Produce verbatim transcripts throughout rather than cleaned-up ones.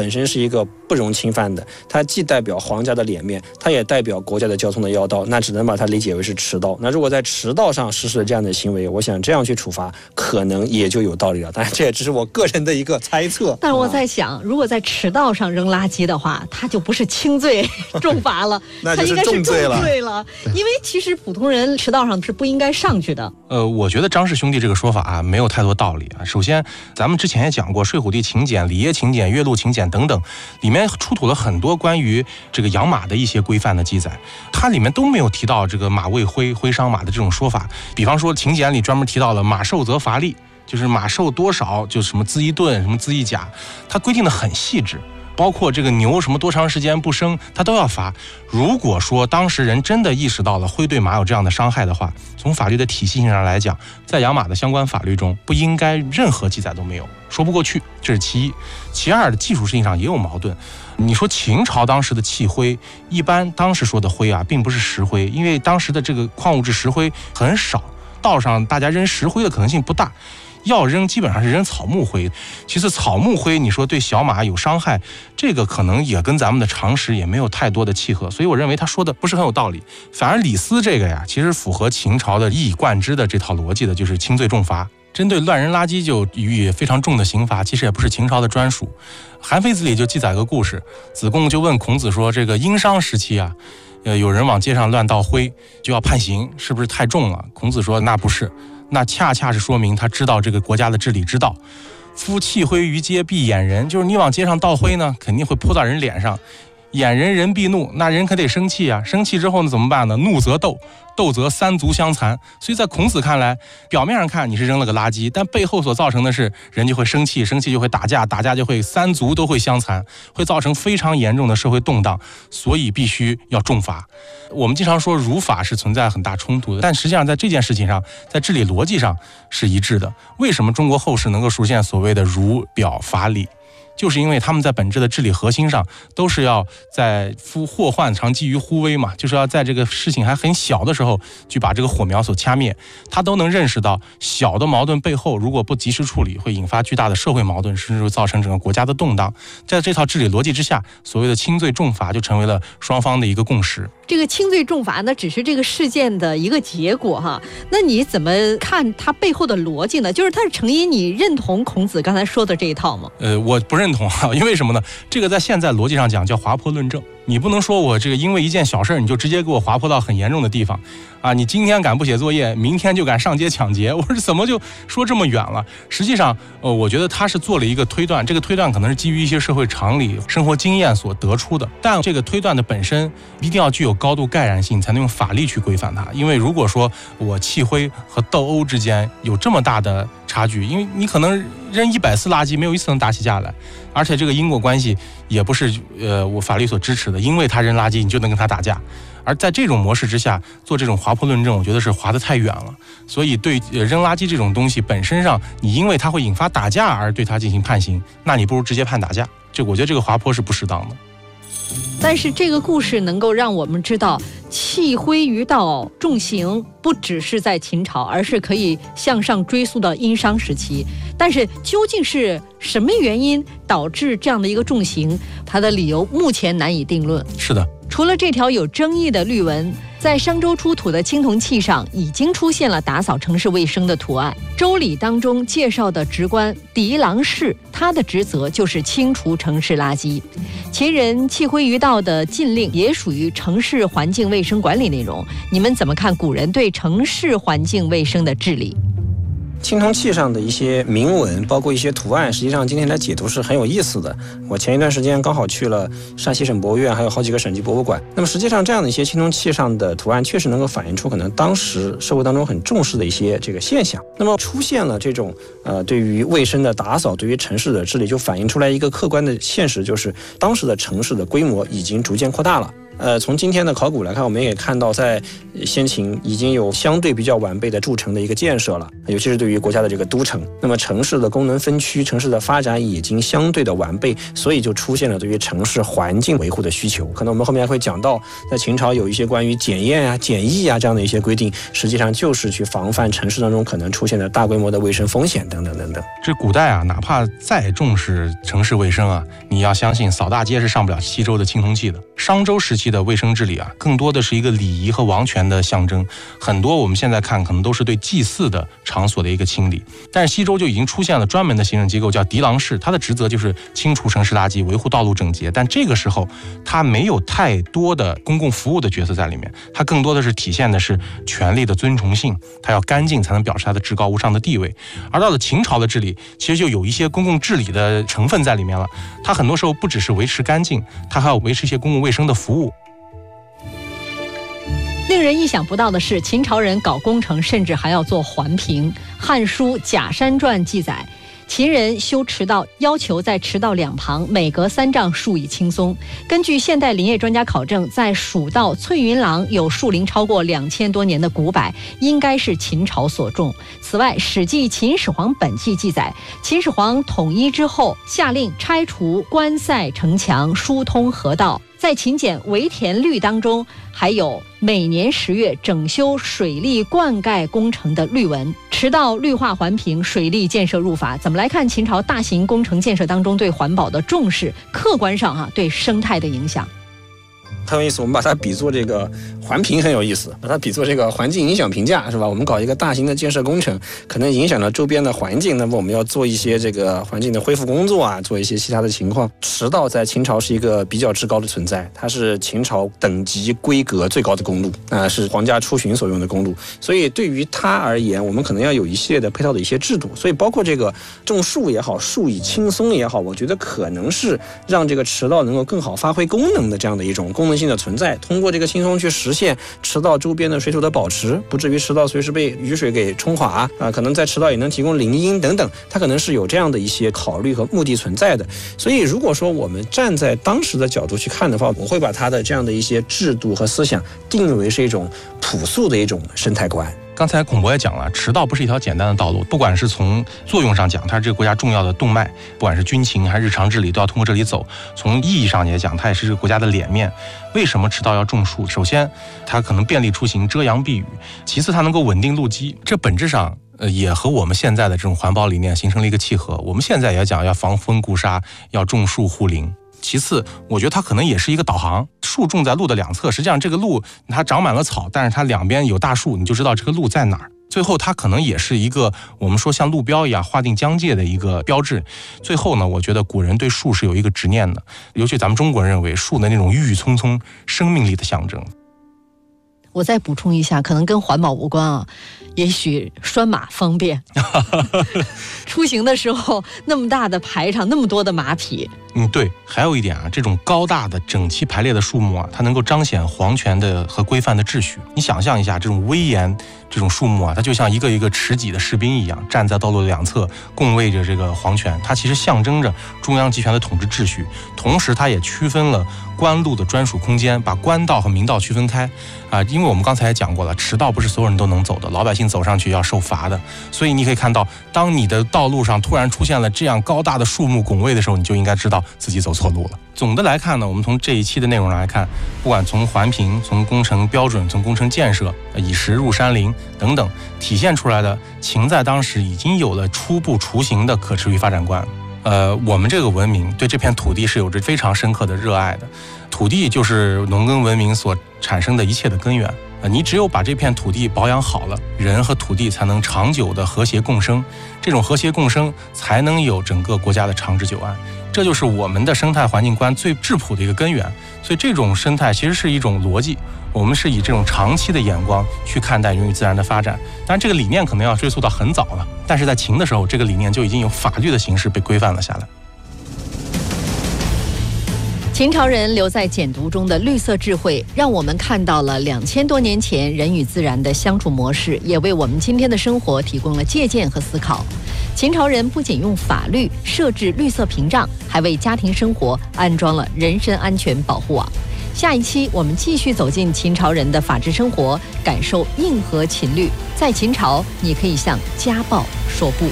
本身是一个不容侵犯的，它既代表皇家的脸面，它也代表国家的交通的要道，那只能把它理解为是迟到。那如果在迟到上实施了这样的行为，我想这样去处罚可能也就有道理了。当然这也只是我个人的一个猜测。 但是我在想，如果在迟到上扔垃圾的话，它就不是轻罪重罚了， 那就是重罪了。 它应该是重罪了，因为其实普通人迟到上是不应该上去的。 呃，我觉得张氏兄弟这个说法啊，没有太多道理啊。首先，咱们之前也讲过睡虎地秦简、里耶秦简、岳麓秦简等等，里面出土了很多关于这个养马的一些规范的记载，它里面都没有提到这个马未灰、灰伤马的这种说法。比方说秦简里专门提到了马受则罚力，就是马受多少就什么资一顿，什么资一甲，它规定的很细致。包括这个牛什么多长时间不生，它都要罚。如果说当时人真的意识到了灰对马有这样的伤害的话，从法律的体系性上来讲，在养马的相关法律中不应该任何记载都没有，说不过去，这是其一。其二的技术性上也有矛盾。你说秦朝当时的弃灰，一般当时说的灰啊，并不是石灰，因为当时的这个矿物质石灰很少，道上大家扔石灰的可能性不大。要扔基本上是扔草木灰，其次草木灰你说对小马有伤害，这个可能也跟咱们的常识也没有太多的契合，所以我认为他说的不是很有道理。反而李斯这个呀，其实符合秦朝的一以贯之的这套逻辑的，就是轻罪重罚，针对乱扔垃圾就予以非常重的刑罚，其实也不是秦朝的专属。韩非子里就记载个故事，子贡就问孔子说，这个殷商时期啊，呃，有人往街上乱倒灰，就要判刑，是不是太重了？孔子说那不是，那恰恰是说明他知道这个国家的治理之道。夫弃灰于街必掩人，就是你往街上倒灰呢，肯定会泼到人脸上，掩人人必怒，那人可得生气啊，生气之后呢怎么办呢？怒则斗，斗则三足相残。所以在孔子看来，表面上看你是扔了个垃圾，但背后所造成的是人就会生气，生气就会打架，打架就会三足都会相残，会造成非常严重的社会动荡，所以必须要重罚。我们经常说儒法是存在很大冲突的，但实际上在这件事情上，在治理逻辑上是一致的。为什么中国后世能够实现所谓的儒表法理？就是因为他们在本质的治理核心上都是要在夫祸患常积于忽微嘛，就是要在这个事情还很小的时候去把这个火苗所掐灭。他都能认识到小的矛盾背后如果不及时处理，会引发巨大的社会矛盾，甚至会造成整个国家的动荡。在这套治理逻辑之下，所谓的轻罪重罚就成为了双方的一个共识。 这个轻罪重罚呢，只是这个事件的一个结果哈。那你怎么看它背后的逻辑呢？就是它是成因你认同孔子刚才说的这一套吗？ 呃，我不认同啊，因为什么呢？这个在现在逻辑上讲叫滑坡论证。你不能说我这个因为一件小事你就直接给我滑坡到很严重的地方啊！你今天敢不写作业，明天就敢上街抢劫，我说怎么就说这么远了？实际上，呃，我觉得他是做了一个推断，这个推断可能是基于一些社会常理、生活经验所得出的，但这个推断的本身一定要具有高度概然性，才能用法律去规范它。因为如果说我弃灰和斗殴之间有这么大的差距，因为你可能扔一百次垃圾，没有一次能打起架来，而且这个因果关系也不是呃我法律所支持的，因为他扔垃圾你就能跟他打架。而在这种模式之下做这种滑坡论证，我觉得是滑得太远了。所以对扔垃圾这种东西本身上，你因为它会引发打架而对它进行判刑，那你不如直接判打架。这我觉得这个滑坡是不适当的。 但是这个故事能够让我们知道，弃灰于道重刑不只是在秦朝，而是可以向上追溯到殷商时期。但是究竟是什么原因导致这样的一个重刑，它的理由目前难以定论。 是的， 除了这条有争议的律文，在商周出土的青铜器上已经出现了打扫城市卫生的图案。周礼当中介绍的职官狄郎士，他的职责就是清除城市垃圾。秦人弃灰于道的禁令也属于城市环境卫生管理内容。你们怎么看古人对城市环境卫生的治理？ 青铜器上的一些铭文，包括一些图案，实际上今天来解读是很有意思的。我前一段时间刚好去了山西省博物院，还有好几个省级博物馆。那么实际上这样的一些青铜器上的图案，确实能够反映出可能当时社会当中很重视的一些这个现象。那么出现了这种呃对于卫生的打扫，对于城市的治理，就反映出来一个客观的现实，就是当时的城市的规模已经逐渐扩大了。 呃，从今天的考古来看，我们也看到在先秦已经有相对比较完备的筑城的一个建设了，尤其是对于国家的这个都城。那么城市的功能分区、城市的发展已经相对的完备，所以就出现了对于城市环境维护的需求。可能我们后面会讲到，在秦朝有一些关于检验啊、检疫啊这样的一些规定，实际上就是去防范城市当中可能出现的大规模的卫生风险等等等等。 这古代啊，哪怕再重视城市卫生啊，你要相信扫大街是上不了西周的青铜器的。商周时期的卫生治理啊，更多的是一个礼仪和王权的象征，很多我们现在看可能都是对祭祀的场所的一个清理。但是西周就已经出现了专门的行政机构，叫狄郎氏，它的职责就是清除城市垃圾，维护道路整洁。但这个时候，它没有太多的公共服务的角色在里面，它更多的是体现的是权力的尊崇性，它要干净才能表示它的至高无上的地位。而到了秦朝的治理，其实就有一些公共治理的成分在里面了，它很多时候不只是维持干净，它还要维持一些公共卫生的服务。 令人意想不到的是，秦朝人搞工程甚至还要做环评。《汉书·假山传》记载，秦人修驰道要求在驰道两旁每隔三丈树以青松。根据现代林业专家考证，在蜀道翠云廊有树龄超过两千多年的古柏，应该是秦朝所种。此外，《史记·秦始皇本纪》记载，秦始皇统一之后，下令拆除关塞城墙，疏通河道。在秦简《维田律》当中，还有每年十月整修水利灌溉工程的律文，驰道绿化环评，水利建设入法。怎么来看秦朝大型工程建设当中对环保的重视，客观上哈、啊、对生态的影响？ 很有意思，我们把它比作这个环评很有意思，把它比作这个环境影响评价，是吧？我们搞一个大型的建设工程，可能影响了周边的环境，那么我们要做一些这个环境的恢复工作啊，做一些其他的情况。驰道在秦朝是一个比较至高的存在，它是秦朝等级规格最高的公路啊、呃，是皇家出巡所用的公路，所以对于它而言，我们可能要有一系列的配套的一些制度。所以包括这个种树也好，树以青松也好，我觉得可能是让这个驰道能够更好发挥功能的这样的一种功能性的存在，通过这个青松去实现驰道周边的水土的保持，不至于驰道随时被雨水给冲垮啊、呃，可能在驰道也能提供林荫等等，它可能是有这样的一些考虑和目的存在的。所以如果说我们站在当时的角度去看的话，我会把它的这样的一些制度和思想定为是一种朴素的一种生态观。 刚才孔博也讲了，驰道不是一条简单的道路，不管是从作用上讲，它是这个国家重要的动脉，不管是军情还是日常治理都要通过这里走。从意义上也讲，它也是这个国家的脸面。为什么驰道要种树？首先，它可能便利出行，遮阳避雨；其次，它能够稳定路基。这本质上，呃，也和我们现在的这种环保理念形成了一个契合。我们现在也讲要防风固沙，要种树护林。其次，我觉得它可能也是一个导航，树种在路的两侧，实际上这个路它长满了草，但是它两边有大树，你就知道这个路在哪儿。最后它可能也是一个我们说像路标一样划定疆界的一个标志。最后呢，我觉得古人对树是有一个执念的，尤其咱们中国人认为树的那种郁郁葱葱生命力的象征。 我再补充一下，可能跟环保无关啊，也许拴马方便出行的时候那么大的排场，那么多的马匹。 嗯，对，还有一点啊，这种高大的整齐排列的树木啊，它能够彰显皇权的和规范的秩序。你想象一下，这种威严，这种树木啊，它就像一个一个持戟的士兵一样，站在道路的两侧，共卫着这个皇权。它其实象征着中央集权的统治秩序，同时它也区分了官路的专属空间，把官道和民道区分开啊。因为我们刚才也讲过了，驰道不是所有人都能走的，老百姓走上去要受罚的。所以你可以看到，当你的道路上突然出现了这样高大的树木拱卫的时候，你就应该知道自己走错路了。总的来看呢，我们从这一期的内容来看，不管从环评、从工程标准、从工程建设、以石入山林等等，体现出来的秦在当时已经有了初步雏形的可持续发展观。呃，我们这个文明对这片土地是有着非常深刻的热爱的，土地就是农耕文明所产生的一切的根源。呃，你只有把这片土地保养好了，人和土地才能长久的和谐共生，这种和谐共生才能有整个国家的长治久安。这就是我们的生态环境观最质朴的一个根源。所以这种生态其实是一种逻辑，我们是以这种长期的眼光去看待人与自然的发展。当然这个理念可能要追溯到很早了，但是在秦的时候，这个理念就已经有法律的形式被规范了下来。 秦朝人留在简牍中的绿色智慧，让我们看到了两千多年前人与自然的相处模式，也为我们今天的生活提供了借鉴和思考。秦朝人不仅用法律设置绿色屏障，还为家庭生活安装了人身安全保护网。 下一期我们继续走进秦朝人的法治生活，感受硬核秦律。在秦朝，你可以向家暴说不。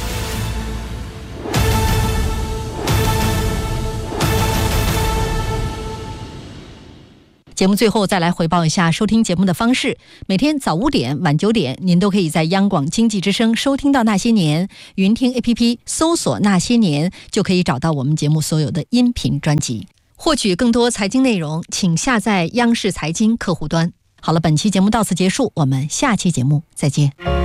节目最后再来回报一下收听节目的方式。每天早五点晚九点，您都可以在央广经济之声收听到那些年，云听 A P P 搜索那些年就可以找到我们节目所有的音频专辑。获取更多财经内容，请下载央视财经客户端。好了，本期节目到此结束，我们下期节目再见。